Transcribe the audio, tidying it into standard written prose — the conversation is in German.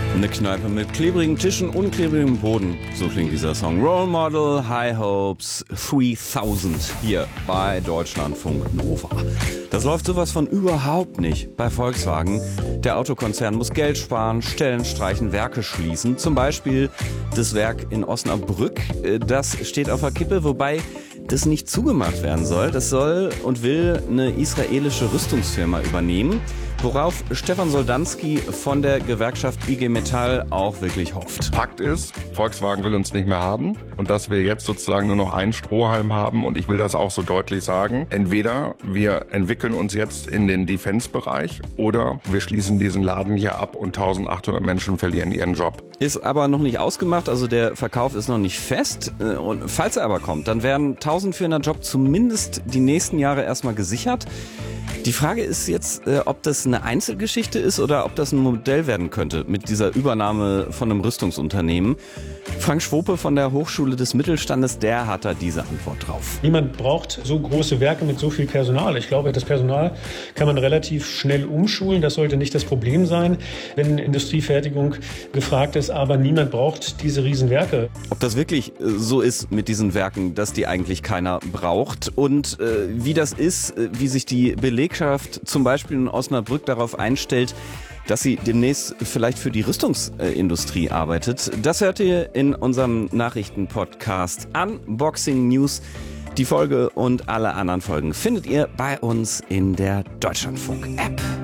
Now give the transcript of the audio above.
Eine Kneipe mit klebrigen Tischen und klebrigem Boden. So klingt dieser Song. Role Model, High Hopes, 3000 hier bei Deutschlandfunk Nova. Das läuft sowas von überhaupt nicht bei Volkswagen. Der Autokonzern muss Geld sparen, Stellen streichen, Werke schließen. Zum Beispiel das Werk in Osnabrück. Das steht auf der Kippe, wobei das nicht zugemacht werden soll. Das soll und will eine israelische Rüstungsfirma übernehmen, worauf Stefan Soldanski von der Gewerkschaft IG Metall auch wirklich hofft. Fakt ist, Volkswagen will uns nicht mehr haben und dass wir jetzt sozusagen nur noch einen Strohhalm haben, und ich will das auch so deutlich sagen. Entweder wir entwickeln uns jetzt in den Defense-Bereich oder wir schließen diesen Laden hier ab und 1800 Menschen verlieren ihren Job. Ist aber noch nicht ausgemacht, also der Verkauf ist noch nicht fest. Und falls er aber kommt, dann werden 1400 Jobs zumindest die nächsten Jahre erstmal gesichert. Die Frage ist jetzt, ob das eine Einzelgeschichte ist oder ob das ein Modell werden könnte mit dieser Übernahme von einem Rüstungsunternehmen. Frank Schwope von der Hochschule des Mittelstandes, der hat da diese Antwort drauf. Niemand braucht so große Werke mit so viel Personal. Ich glaube, das Personal kann man relativ schnell umschulen. Das sollte nicht das Problem sein, wenn Industriefertigung gefragt ist. Aber niemand braucht diese Riesenwerke. Ob das wirklich so ist mit diesen Werken, dass die eigentlich keiner braucht und wie das ist, wie sich die Belegschaft zum Beispiel in Osnabrück darauf einstellt, dass sie demnächst vielleicht für die Rüstungsindustrie arbeitet. Das hört ihr in unserem Nachrichtenpodcast Unboxing News. Die Folge und alle anderen Folgen findet ihr bei uns in der Deutschlandfunk-App.